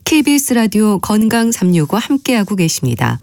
KBS 라디오 건강 365 함께하고 계십니다.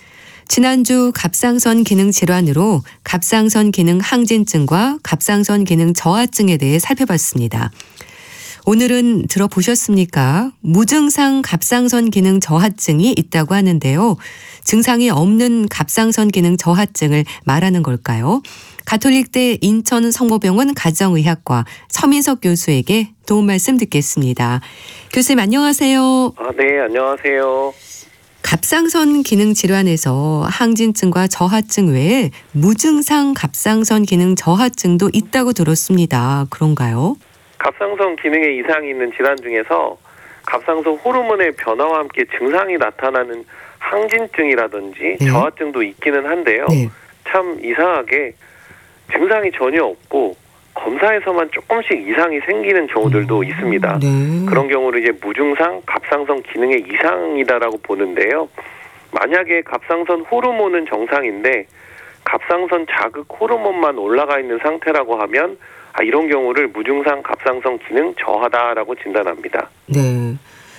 지난주 갑상선 기능 질환으로 갑상선 기능 항진증과 갑상선 기능 저하증에 대해 살펴봤습니다. 오늘은 들어보셨습니까? 무증상 갑상선 기능 저하증이 있다고 하는데요. 증상이 없는 갑상선 기능 저하증을 말하는 걸까요? 가톨릭대 인천성모병원 가정의학과 서민석 교수에게 도움 말씀 듣겠습니다. 교수님 안녕하세요. 네, 안녕하세요. 갑상선 기능 질환에서 항진증과 저하증 외에 무증상 갑상선 기능 저하증도 있다고 들었습니다. 그런가요? 갑상선 기능에 이상이 있는 질환 중에서 갑상선 호르몬의 변화와 함께 증상이 나타나는 항진증이라든지 네. 저하증도 있기는 한데요. 네. 참 이상하게 증상이 전혀 없고 검사에서만 조금씩 이상이 생기는 경우들도 있습니다. 네. 그런 경우를 이제 무증상 갑상선 기능의 이상이다라고 보는데요. 만약에 갑상선 호르몬은 정상인데 갑상선 자극 호르몬만 올라가 있는 상태라고 하면 이런 경우를 무증상 갑상선 기능 저하다라고 진단합니다. 네.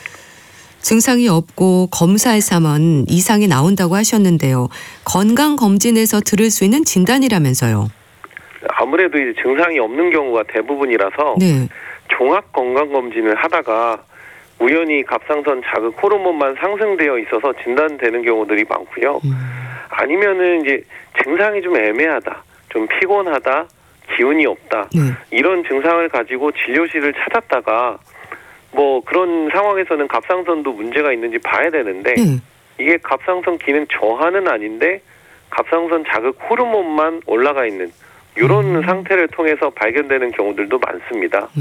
증상이 없고 검사에서만 이상이 나온다고 하셨는데요. 건강검진에서 들을 수 있는 진단이라면서요. 아무래도 이제 증상이 없는 경우가 대부분이라서 네. 종합 건강검진을 하다가 우연히 갑상선 자극 호르몬만 상승되어 있어서 진단되는 경우들이 많고요. 아니면은 이제 증상이 좀 애매하다, 좀 피곤하다, 기운이 없다, 네. 이런 증상을 가지고 진료실을 찾았다가 뭐 그런 상황에서는 갑상선도 문제가 있는지 봐야 되는데 네. 이게 갑상선 기능 저하는 아닌데 갑상선 자극 호르몬만 올라가 있는 이런 상태를 통해서 발견되는 경우들도 많습니다.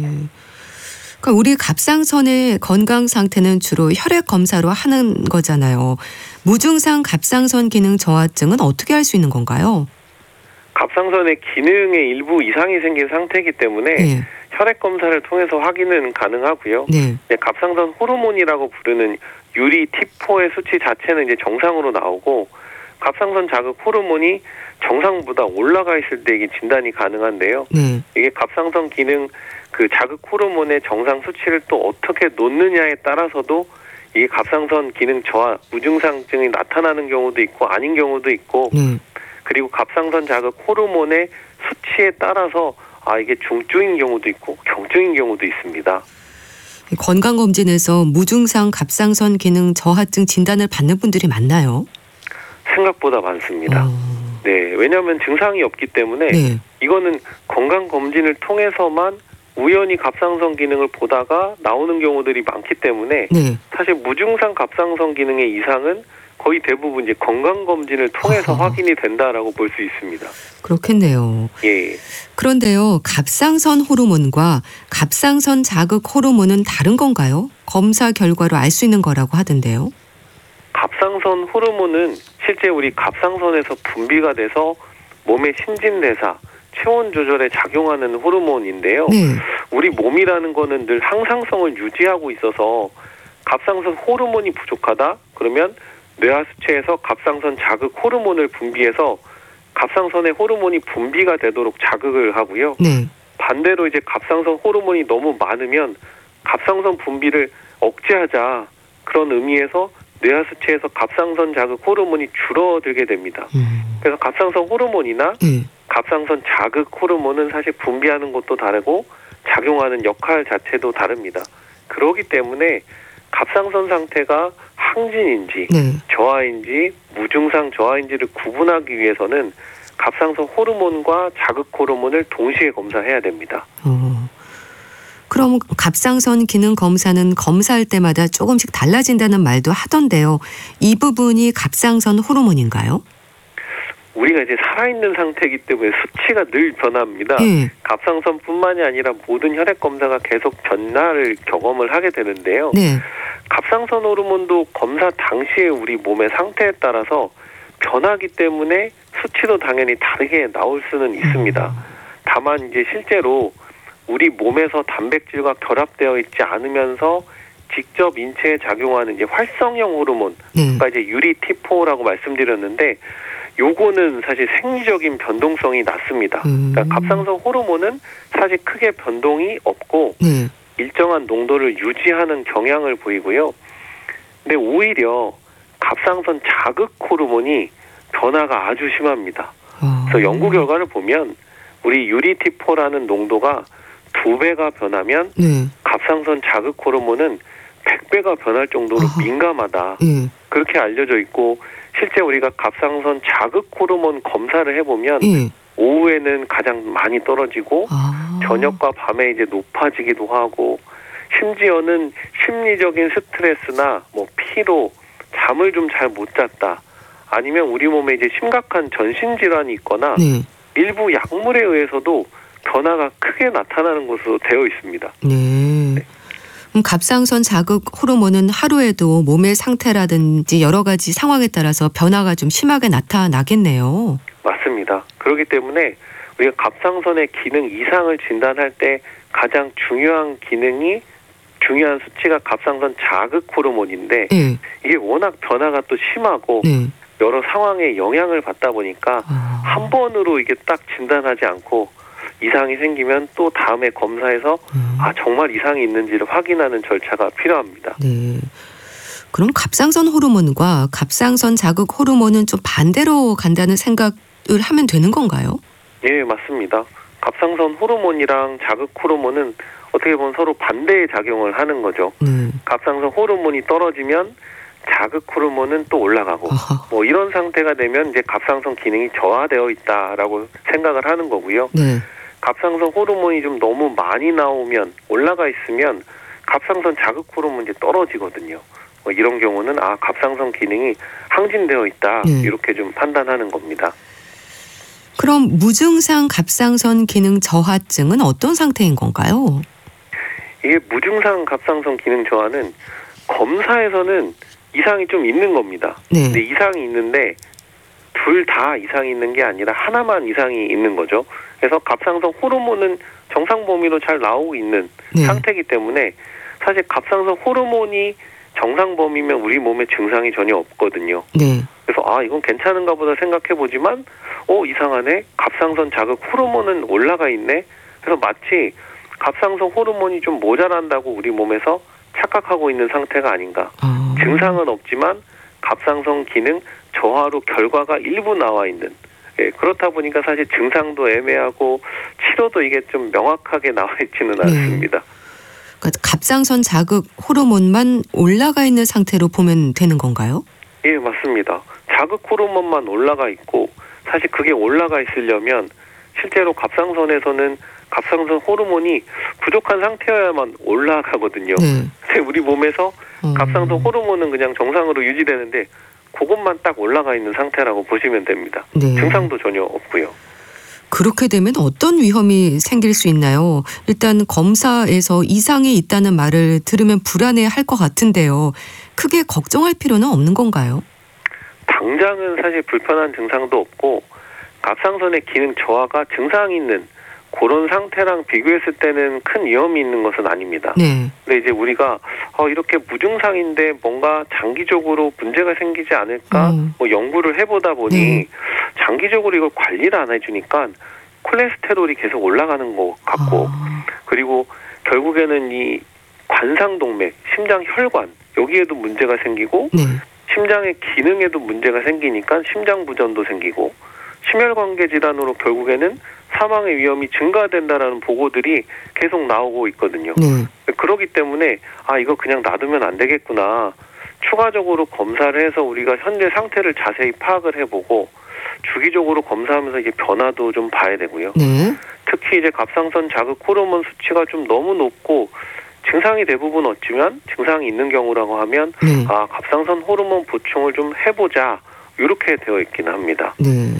그러니까 우리 갑상선의 건강 상태는 주로 혈액 검사로 하는 거잖아요. 무증상 갑상선 기능 저하증은 어떻게 할 수 있는 건가요? 갑상선의 기능에 일부 이상이 생긴 상태이기 때문에 네. 혈액 검사를 통해서 확인은 가능하고요. 네. 갑상선 호르몬이라고 부르는 유리 T4의 수치 자체는 이제 정상으로 나오고 갑상선 자극 호르몬이 정상보다 올라가 있을 때 이게 진단이 가능한데요. 네. 이게 갑상선 기능 그 자극 호르몬의 정상 수치를 또 어떻게 놓느냐에 따라서도 이게 갑상선 기능 저하 무증상증이 나타나는 경우도 있고 아닌 경우도 있고 네. 그리고 갑상선 자극 호르몬의 수치에 따라서 이게 중증인 경우도 있고 경증인 경우도 있습니다. 건강검진에서 무증상 갑상선 기능 저하증 진단을 받는 분들이 많나요? 생각보다 많습니다. 네, 왜냐하면 증상이 없기 때문에 네. 이거는 건강검진을 통해서만 우연히 갑상선 기능을 보다가 나오는 경우들이 많기 때문에 네. 사실 무증상 갑상선 기능의 이상은 거의 대부분 이제 건강검진을 통해서 확인이 된다라고 볼 수 있습니다. 그렇겠네요. 예. 그런데요, 갑상선 호르몬과 갑상선 자극 호르몬은 다른 건가요? 검사 결과로 알 수 있는 거라고 하던데요. 갑상선 호르몬은 실제 우리 갑상선에서 분비가 돼서 몸의 신진대사, 체온 조절에 작용하는 호르몬인데요. 네. 우리 몸이라는 거는 늘 항상성을 유지하고 있어서 갑상선 호르몬이 부족하다? 그러면 뇌하수체에서 갑상선 자극 호르몬을 분비해서 갑상선의 호르몬이 분비가 되도록 자극을 하고요. 네. 반대로 이제 갑상선 호르몬이 너무 많으면 갑상선 분비를 억제하자 그런 의미에서 뇌하수체에서 갑상선 자극 호르몬이 줄어들게 됩니다. 그래서 갑상선 호르몬이나 네. 갑상선 자극 호르몬은 사실 분비하는 것도 다르고 작용하는 역할 자체도 다릅니다. 그렇기 때문에 갑상선 상태가 항진인지 네. 저하인지 무증상 저하인지를 구분하기 위해서는 갑상선 호르몬과 자극 호르몬을 동시에 검사해야 됩니다. 그럼 갑상선 기능 검사는 검사할 때마다 조금씩 달라진다는 말도 하던데요. 이 부분이 갑상선 호르몬인가요? 우리가 이제 살아있는 상태이기 때문에 수치가 늘 변합니다. 네. 갑상선뿐만이 아니라 모든 혈액 검사가 계속 변화를 경험을 하게 되는데요. 네. 갑상선 호르몬도 검사 당시에 우리 몸의 상태에 따라서 변하기 때문에 수치도 당연히 다르게 나올 수는 있습니다. 다만 이제 실제로 우리 몸에서 단백질과 결합되어 있지 않으면서 직접 인체에 작용하는 이제 활성형 호르몬, 그러니까 이제 유리 T4라고 말씀드렸는데 요거는 사실 생리적인 변동성이 낮습니다. 그러니까 갑상선 호르몬은 사실 크게 변동이 없고 일정한 농도를 유지하는 경향을 보이고요. 근데 오히려 갑상선 자극 호르몬이 변화가 아주 심합니다. 그래서 연구 결과를 보면 우리 UDT4라는 농도가 2배가 변하면 네. 갑상선 자극 호르몬은 100배가 변할 정도로 민감하다. 예. 그렇게 알려져 있고 실제 우리가 갑상선 자극 호르몬 검사를 해보면 예. 오후에는 가장 많이 떨어지고 저녁과 밤에 이제 높아지기도 하고 심지어는 심리적인 스트레스나 뭐 피로, 잠을 좀 잘 못 잤다. 아니면 우리 몸에 이제 심각한 전신 질환이 있거나 네. 일부 약물에 의해서도 변화가 크게 나타나는 것으로 되어 있습니다. 네. 갑상선 자극 호르몬은 하루에도 몸의 상태라든지 여러 가지 상황에 따라서 변화가 좀 심하게 나타나겠네요. 맞습니다. 그렇기 때문에 우리가 갑상선의 기능 이상을 진단할 때 가장 중요한 수치가 갑상선 자극 호르몬인데 네. 이게 워낙 변화가 또 심하고 네. 여러 상황에 영향을 받다 보니까 한 번으로 이게 딱 진단하지 않고 이상이 생기면 또 다음에 검사해서 정말 이상이 있는지를 확인하는 절차가 필요합니다. 네. 그럼 갑상선 호르몬과 갑상선 자극 호르몬은 좀 반대로 간다는 생각을 하면 되는 건가요? 예, 맞습니다. 갑상선 호르몬이랑 자극 호르몬은 어떻게 보면 서로 반대의 작용을 하는 거죠. 갑상선 호르몬이 떨어지면 자극 호르몬은 또 올라가고 뭐 이런 상태가 되면 이제 갑상선 기능이 저하되어 있다라고 생각을 하는 거고요. 네. 갑상선 호르몬이 좀 너무 많이 나오면 올라가 있으면 갑상선 자극 호르몬이 이제 떨어지거든요. 뭐 이런 경우는 갑상선 기능이 항진되어 있다. 이렇게 좀 판단하는 겁니다. 그럼 무증상 갑상선 기능 저하증은 어떤 상태인 건가요? 이게 무증상 갑상선 기능 저하는 검사에서는 이상이 좀 있는 겁니다. 네. 근데 이상이 있는데 둘 다 이상이 있는 게 아니라 하나만 이상이 있는 거죠. 그래서 갑상선 호르몬은 정상 범위로 잘 나오고 있는 상태이기 때문에 사실 갑상선 호르몬이 정상 범위면 우리 몸에 증상이 전혀 없거든요. 네. 그래서 이건 괜찮은가 보다 생각해 보지만 이상하네. 갑상선 자극 호르몬은 올라가 있네. 그래서 마치 갑상선 호르몬이 좀 모자란다고 우리 몸에서 착각하고 있는 상태가 아닌가. 증상은 없지만 갑상선 기능 저하로 결과가 일부 나와 있는. 예, 그렇다 보니까 사실 증상도 애매하고 치료도 이게 좀 명확하게 나와 있지는 않습니다. 그러니까 갑상선 자극 호르몬만 올라가 있는 상태로 보면 되는 건가요? 예, 맞습니다. 자극 호르몬만 올라가 있고 사실 그게 올라가 있으려면 실제로 갑상선에서는 갑상선 호르몬이 부족한 상태여야만 올라가거든요. 근데 우리 몸에서 갑상선 호르몬은 그냥 정상으로 유지되는데 그것만 딱 올라가 있는 상태라고 보시면 됩니다. 증상도 전혀 없고요. 그렇게 되면 어떤 위험이 생길 수 있나요? 일단 검사에서 이상이 있다는 말을 들으면 불안해할 것 같은데요. 크게 걱정할 필요는 없는 건가요? 당장은 사실 불편한 증상도 없고 갑상선의 기능 저하가 증상이 있는 그런 상태랑 비교했을 때는 큰 위험이 있는 것은 아닙니다. 근데 이제 우리가 이렇게 무증상인데 뭔가 장기적으로 문제가 생기지 않을까 뭐 연구를 해보다 보니 장기적으로 이걸 관리를 안 해주니까 콜레스테롤이 계속 올라가는 것 같고 그리고 결국에는 이 관상동맥, 심장 혈관 여기에도 문제가 생기고 심장의 기능에도 문제가 생기니까 심장부전도 생기고 심혈관계 질환으로 결국에는 사망의 위험이 증가된다라는 보고들이 계속 나오고 있거든요. 그렇기 때문에 이거 그냥 놔두면 안 되겠구나. 추가적으로 검사를 해서 우리가 현재 상태를 자세히 파악을 해보고 주기적으로 검사하면서 이게 변화도 좀 봐야 되고요. 특히 이제 갑상선 자극 호르몬 수치가 좀 너무 높고 증상이 대부분 없지만 증상이 있는 경우라고 하면 갑상선 호르몬 보충을 좀 해보자 이렇게 되어 있기는 합니다.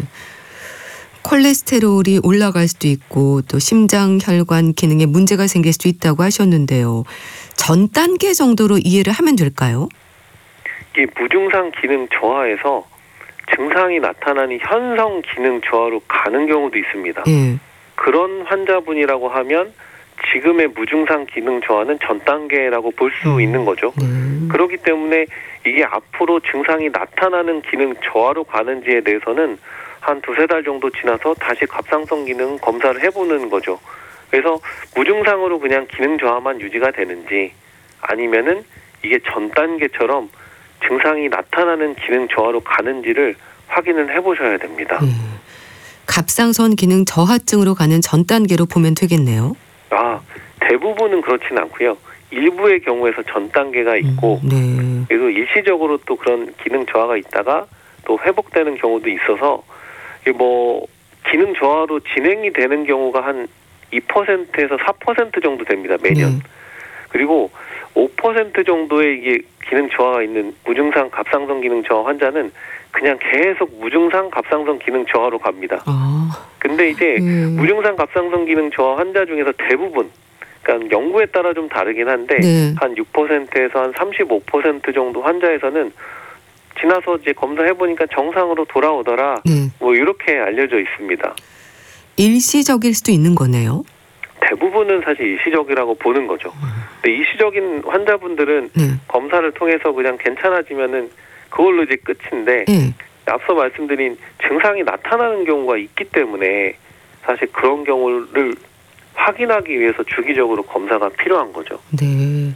콜레스테롤이 올라갈 수도 있고 또 심장 혈관 기능에 문제가 생길 수도 있다고 하셨는데요. 전 단계 정도로 이해를 하면 될까요? 이 무증상 기능 저하에서 증상이 나타나는 현성 기능 저하로 가는 경우도 있습니다. 그런 환자분이라고 하면 지금의 무증상 기능 저하는 전 단계라고 볼 수 있는 거죠. 그렇기 때문에 이게 앞으로 증상이 나타나는 기능 저하로 가는지에 대해서는 한 2-3달 정도 지나서 다시 갑상선 기능 검사를 해보는 거죠. 그래서 무증상으로 그냥 기능 저하만 유지가 되는지 아니면은 이게 전 단계처럼 증상이 나타나는 기능 저하로 가는지를 확인을 해보셔야 됩니다. 갑상선 기능 저하증으로 가는 전 단계로 보면 되겠네요. 대부분은 그렇진 않고요. 일부의 경우에서 전 단계가 있고 네. 그리고 일시적으로 또 그런 기능 저하가 있다가 또 회복되는 경우도 있어서 뭐 기능 저하로 진행이 되는 경우가 한 2%에서 4% 정도 됩니다. 매년. 그리고 5% 정도의 이게 기능 저하가 있는 무증상 갑상선 기능 저하 환자는 그냥 계속 무증상 갑상선 기능 저하로 갑니다. 근데 이제 무증상 갑상선 기능 저하 환자 중에서 대부분, 그러니까 연구에 따라 좀 다르긴 한데 한 6%에서 한 35% 정도 환자에서는 지나서 이제 검사해 보니까 정상으로 돌아오더라. 뭐 이렇게 알려져 있습니다. 일시적일 수도 있는 거네요. 대부분은 사실 일시적이라고 보는 거죠. 근데 일시적인 환자분들은 검사를 통해서 그냥 괜찮아지면은 그걸로 이제 끝인데 앞서 말씀드린 증상이 나타나는 경우가 있기 때문에 사실 그런 경우를 확인하기 위해서 주기적으로 검사가 필요한 거죠. 네.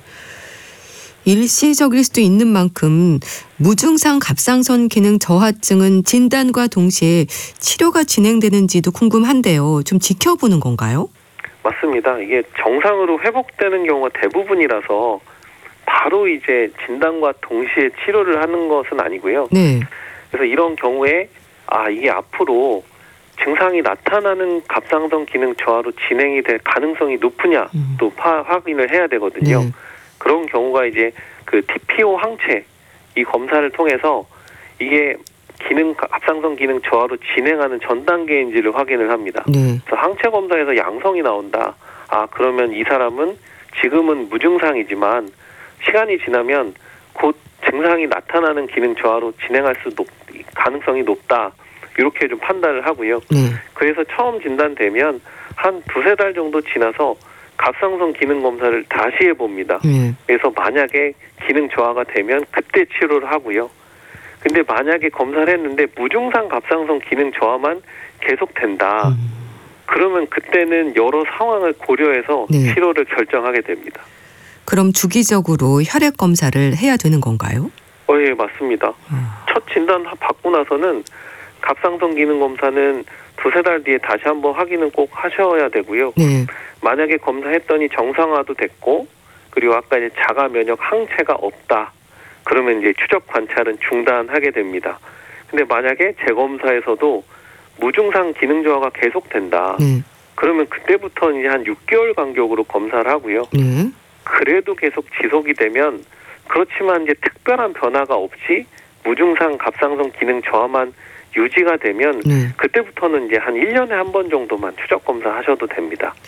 일시적일 수도 있는 만큼 무증상 갑상선 기능 저하증은 진단과 동시에 치료가 진행되는지도 궁금한데요. 좀 지켜보는 건가요? 맞습니다. 이게 정상으로 회복되는 경우가 대부분이라서 바로 이제 진단과 동시에 치료를 하는 것은 아니고요. 그래서 이런 경우에 이게 앞으로 증상이 나타나는 갑상선 기능 저하로 진행이 될 가능성이 높으냐 또 확인을 해야 되거든요. 그런 경우가 이제 그 TPO 항체 이 검사를 통해서 이게 갑상선 기능 저하로 진행하는 전 단계인지를 확인을 합니다. 그래서 항체 검사에서 양성이 나온다. 그러면 이 사람은 지금은 무증상이지만 시간이 지나면 곧 증상이 나타나는 기능 저하로 진행할 가능성이 높다. 이렇게 좀 판단을 하고요. 그래서 처음 진단되면 한 2-3달 정도 지나서 갑상선 기능 검사를 다시 해봅니다. 그래서 만약에 기능 저하가 되면 그때 치료를 하고요. 근데 만약에 검사를 했는데 무증상 갑상선 기능 저하만 계속된다. 그러면 그때는 여러 상황을 고려해서 치료를 결정하게 됩니다. 그럼 주기적으로 혈액 검사를 해야 되는 건가요? 예, 맞습니다. 첫 진단 받고 나서는 갑상선 기능 검사는 2-3달 뒤에 다시 한번 확인은 꼭 하셔야 되고요. 만약에 검사했더니 정상화도 됐고 그리고 아까 이제 자가 면역 항체가 없다. 그러면 이제 추적 관찰은 중단하게 됩니다. 근데 만약에 재검사에서도 무증상 기능 저하가 계속된다. 그러면 그때부터는 이제 한 6개월 간격으로 검사를 하고요. 그래도 계속 지속이 되면 그렇지만 이제 특별한 변화가 없이 무증상 갑상선 기능 저하만 유지가 되면 그때부터는 이제 한 1년에 한 번 정도만 추적 검사 하셔도 됩니다.